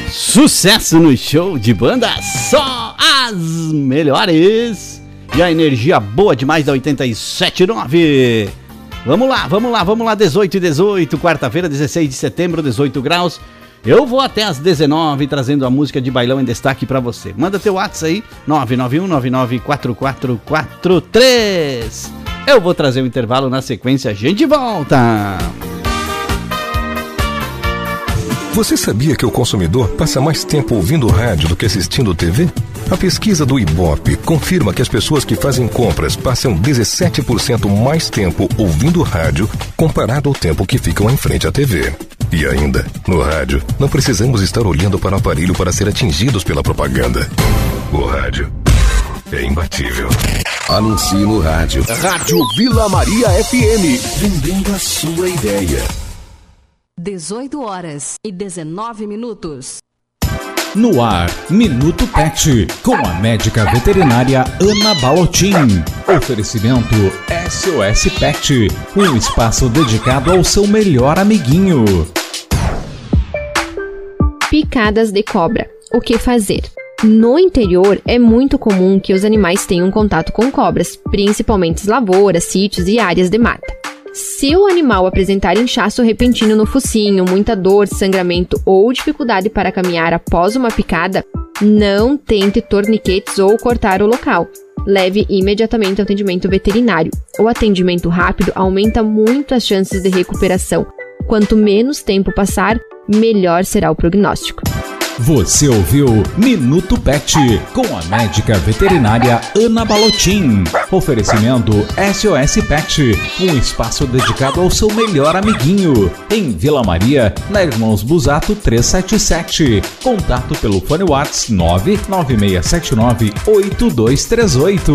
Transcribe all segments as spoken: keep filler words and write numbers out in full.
Sucesso no show de banda, só as melhores. E a energia boa demais da oitenta e sete ponto nove. Vamos lá, vamos lá, vamos lá, dezoito e dezoito, quarta-feira, dezesseis de setembro, dezoito graus. Eu vou até às dezenove trazendo a música de bailão em destaque pra você. Manda teu WhatsApp aí, nove nove um nove nove quatro quatro quatro três. Eu vou trazer o intervalo, na sequência a gente volta. Você sabia que o consumidor passa mais tempo ouvindo rádio do que assistindo T V? A pesquisa do Ibope confirma que as pessoas que fazem compras passam dezessete por cento mais tempo ouvindo rádio comparado ao tempo que ficam em frente à T V. E ainda, no rádio, não precisamos estar olhando para o aparelho para ser atingidos pela propaganda. O rádio é imbatível. Anuncie no rádio. Rádio Vila Maria F M. Vendendo a sua ideia. dezoito horas e dezenove minutos. No ar, Minuto Pet, com a médica veterinária Ana Balotin. Oferecimento S O S Pet, um espaço dedicado ao seu melhor amiguinho. Picadas de cobra. O que fazer? No interior, é muito comum que os animais tenham contato com cobras, principalmente lavouras, sítios e áreas de mata. Se o animal apresentar inchaço repentino no focinho, muita dor, sangramento ou dificuldade para caminhar após uma picada, não tente torniquetes ou cortar o local. Leve imediatamente ao atendimento veterinário. O atendimento rápido aumenta muito as chances de recuperação. Quanto menos tempo passar, melhor será o prognóstico. Você ouviu Minuto Pet, com a médica veterinária Ana Balotin. Oferecimento S O S Pet, um espaço dedicado ao seu melhor amiguinho. Em Vila Maria, na Irmãos Busato trezentos e setenta e sete. Contato pelo fone WhatsApp nove nove seis sete nove oito dois três oito.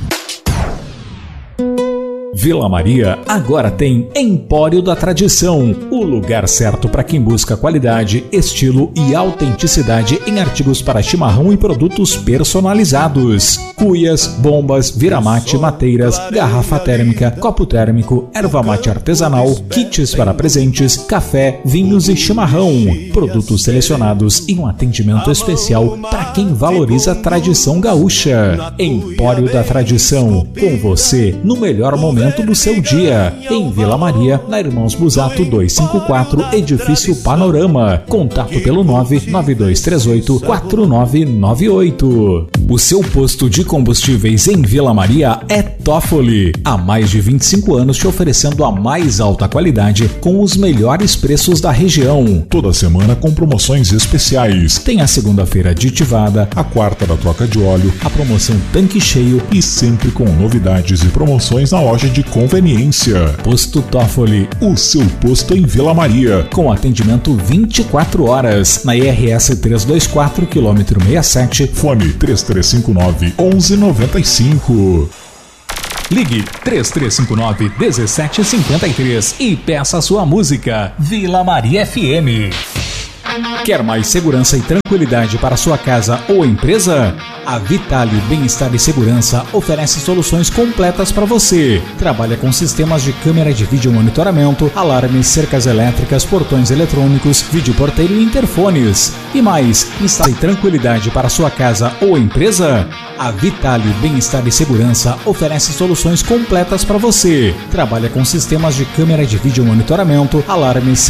Vila Maria agora tem Empório da Tradição, o lugar certo para quem busca qualidade, estilo e autenticidade em artigos para chimarrão e produtos personalizados. Cuias, bombas, viramate, mateiras, garrafa térmica, copo térmico, erva mate artesanal, kits para presentes, café, vinhos e chimarrão. Produtos selecionados e um atendimento especial para quem valoriza a tradição gaúcha. Empório da Tradição, com você no melhor momento do seu dia, em Vila Maria, na Irmãos Busato duzentos e cinquenta e quatro, Edifício Panorama. Contato pelo nove nove dois três oito quatro nove nove oito. O seu posto de combustíveis em Vila Maria é Toffoli. Há mais de vinte e cinco anos te oferecendo a mais alta qualidade com os melhores preços da região. Toda semana com promoções especiais. Tem a segunda-feira aditivada, a quarta da troca de óleo, a promoção tanque cheio e sempre com novidades e promoções na loja de conveniência. Posto Toffoli, o seu posto em Vila Maria, com atendimento vinte e quatro horas, na I R S trezentos e vinte e quatro, quilômetro sessenta e sete, fone três três cinco nove um um nove cinco. Ligue três três cinco nove um sete cinco três e peça a sua música. Vila Maria F M. Quer mais segurança e tranquilidade para sua casa ou empresa? A Vitale Bem-Estar e Segurança oferece soluções completas para você. Trabalha com sistemas de câmera de vídeo monitoramento, alarmes, cercas elétricas, portões eletrônicos, vídeo porteiro e interfones. E mais, instale tranquilidade para sua casa ou empresa? A Vitale Bem-Estar e Segurança oferece soluções completas para você. Trabalha com sistemas de câmera de vídeo monitoramento, alarmes,